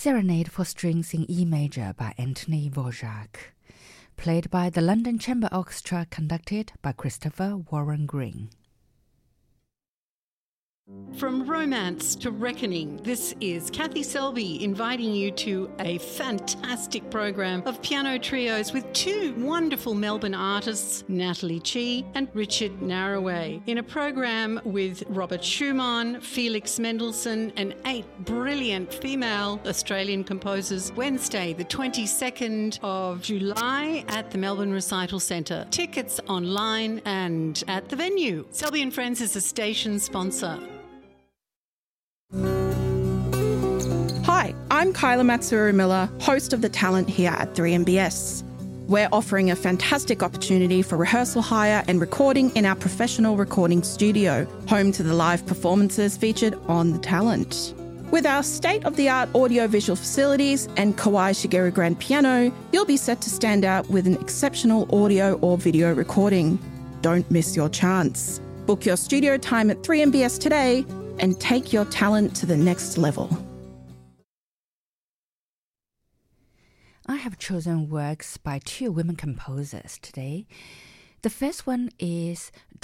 Serenade for Strings in E Major by Anthony Dvorak, played by the London Chamber Orchestra, conducted by Christopher Warren Green. From romance to reckoning, this is Kathy Selby inviting you to a fantastic program of piano trios with two wonderful Melbourne artists, Natalie Chi and Richard Narraway, in a program with Robert Schumann, Felix Mendelssohn and 8 brilliant female Australian composers, Wednesday the 22nd of July at the Melbourne Recital Centre. Tickets online and at the venue. Selby and Friends is a station sponsor. Hi, I'm Kyla Matsuru-Miller, host of The Talent here at 3MBS. We're offering a fantastic opportunity for rehearsal hire and recording in our professional recording studio, home to the live performances featured on The Talent. With our state-of-the-art audio-visual facilities and Kawai Shigeru grand piano, you'll be set to stand out with an exceptional audio or video recording. Don't miss your chance. Book your studio time at 3MBS today and take your talent to the next level. I have chosen works by 2 women composers today. The first one is